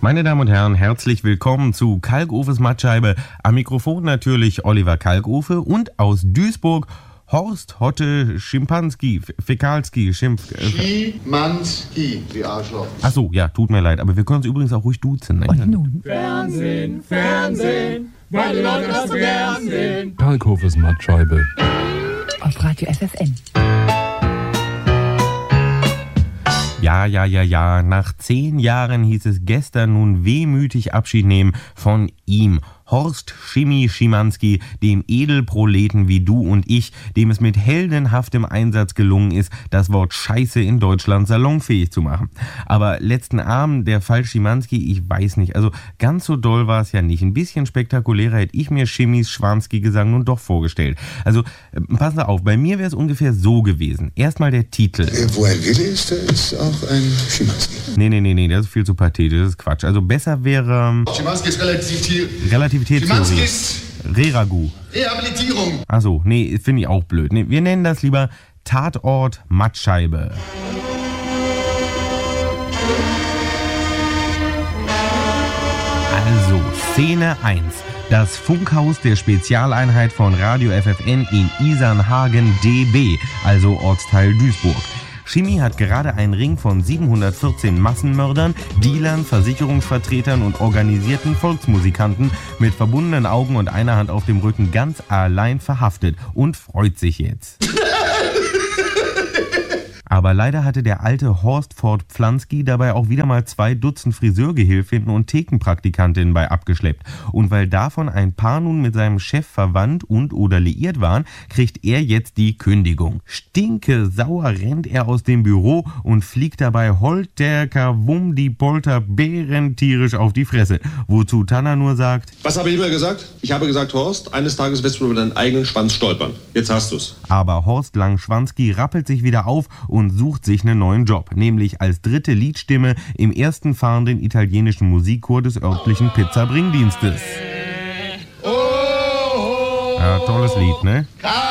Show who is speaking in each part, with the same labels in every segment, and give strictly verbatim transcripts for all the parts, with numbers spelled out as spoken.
Speaker 1: Meine Damen und Herren, herzlich willkommen zu Kalkofes Mattscheibe. Am Mikrofon natürlich Oliver Kalkofe und aus Duisburg Horst Hotte Schimpanski, Fäkalski, Schimpf...
Speaker 2: Äh, Schimanski, die Arschloch.
Speaker 1: Achso, ja, tut mir leid, aber wir können uns übrigens auch ruhig duzen. Ne?
Speaker 3: Und nun?
Speaker 4: Fernsehen, Fernsehen, weil die Leute das so gern sehen.
Speaker 5: Kalkofes Mattscheibe.
Speaker 3: Auf Radio F F N.
Speaker 1: Ja, ja, ja, ja, nach zehn Jahren hieß es gestern nun wehmütig Abschied nehmen von ihm. Horst Schimi Schimanski, dem Edelproleten wie du und ich, dem es mit heldenhaftem Einsatz gelungen ist, das Wort Scheiße in Deutschland salonfähig zu machen. Aber letzten Abend, der Fall Schimanski, ich weiß nicht, also ganz so doll war es ja nicht. Ein bisschen spektakulärer hätte ich mir Schimis Schwanski-Gesang nun doch vorgestellt. Also, äh, passen Sie auf, bei mir wäre es ungefähr so gewesen. Erstmal der Titel.
Speaker 2: Äh, wo ein Wille ist, da ist auch ein Schimanski.
Speaker 1: Nee, nee, nee, nee, das ist viel zu pathetisch, das ist Quatsch. Also besser wäre...
Speaker 2: Schimanski ist relativ...
Speaker 1: Relativitätstheorie.
Speaker 2: Schimanski ist...
Speaker 1: Reragu.
Speaker 2: Rehabilitierung.
Speaker 1: Achso, nee, finde ich auch blöd. Nee, wir nennen das lieber Tatort Mattscheibe. Also, Szene eins. Das Funkhaus der Spezialeinheit von Radio F F N in Isernhagen D B, also Ortsteil Duisburg. Schimi hat gerade einen Ring von siebenhundertvierzehn Massenmördern, Dealern, Versicherungsvertretern und organisierten Volksmusikanten mit verbundenen Augen und einer Hand auf dem Rücken ganz allein verhaftet und freut sich jetzt. Aber leider hatte der alte Horst Ford Pflanski dabei auch wieder mal zwei Dutzend Friseurgehilfinnen und Thekenpraktikantinnen bei abgeschleppt. Und weil davon ein paar nun mit seinem Chef verwandt und oder liiert waren, kriegt er jetzt die Kündigung. Stinke sauer rennt er aus dem Büro und fliegt dabei holter kawum die Polter bärentierisch auf die Fresse. Wozu Tanner nur sagt:
Speaker 6: Was habe ich immer gesagt? Ich habe gesagt, Horst, eines Tages wirst du über deinen eigenen Schwanz stolpern. Jetzt hast du's.
Speaker 1: Aber Horst Langschwanski rappelt sich wieder auf und sucht sich einen neuen Job, nämlich als dritte Liedstimme im ersten fahrenden italienischen Musikchor des örtlichen Pizza-Bringdienstes. Ja, tolles Lied, ne?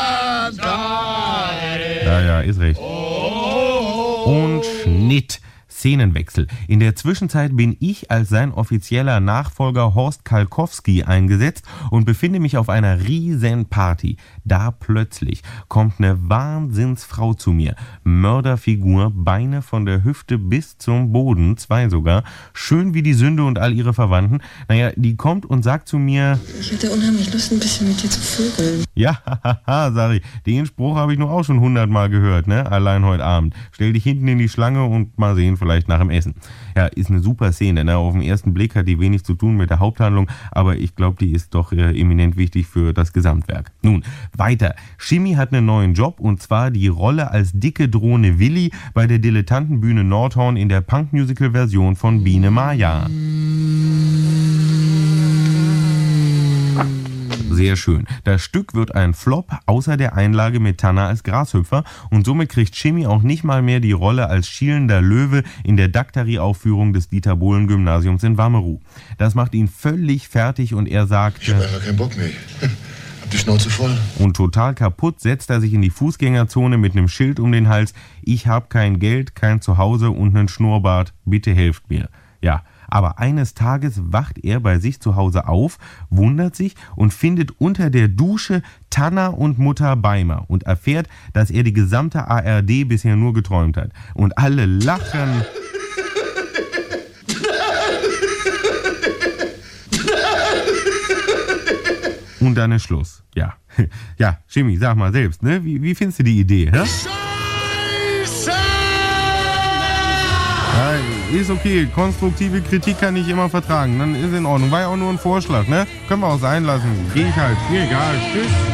Speaker 1: Ja, ja, ist recht. Und Schnitt. Szenenwechsel. In der Zwischenzeit bin ich als sein offizieller Nachfolger Horst Kalkowski eingesetzt und befinde mich auf einer riesen Party. Da plötzlich kommt eine Wahnsinnsfrau zu mir. Mörderfigur, Beine von der Hüfte bis zum Boden, zwei sogar. Schön wie die Sünde und all ihre Verwandten. Naja, die kommt und sagt zu mir:
Speaker 7: Ich hätte unheimlich Lust, ein bisschen mit dir zu vögeln.
Speaker 1: Ja, haha, sag ich. Den Spruch habe ich nur auch schon hundertmal gehört, ne? Allein heute Abend. Stell dich hinten in die Schlange und mal sehen, vielleicht nach dem Essen. Ja, ist eine super Szene, ne? Auf den ersten Blick hat die wenig zu tun mit der Haupthandlung, aber ich glaube, die ist doch äh, eminent wichtig für das Gesamtwerk. Nun, weiter. Schimi hat einen neuen Job und zwar die Rolle als dicke Drohne Willi bei der Dilettantenbühne Nordhorn in der Punk-Musical-Version von Biene Maya. Sehr schön. Das Stück wird ein Flop, außer der Einlage mit Tanner als Grashüpfer, und somit kriegt Schimi auch nicht mal mehr die Rolle als schielender Löwe in der Daktari-Aufführung des Dieter-Bohlen-Gymnasiums in Wammeruh. Das macht ihn völlig fertig und er sagt:
Speaker 2: Ich hab einfach keinen Bock mehr. Hab die Schnauze voll.
Speaker 1: Und total kaputt setzt er sich in die Fußgängerzone mit einem Schild um den Hals: Ich hab kein Geld, kein Zuhause und einen Schnurrbart, bitte helft mir. Ja, aber eines Tages wacht er bei sich zu Hause auf, wundert sich und findet unter der Dusche Tanner und Mutter Beimer und erfährt, dass er die gesamte A R D bisher nur geträumt hat. Und alle lachen. Und dann ist Schluss. Ja, ja, Schimi, sag mal selbst, ne? Wie, wie findest du die Idee, hä? Ja, ist okay, konstruktive Kritik kann ich immer vertragen, dann ist in Ordnung. War ja auch nur ein Vorschlag, ne? Können wir auch sein lassen. Geh ich halt, mir egal. Tschüss.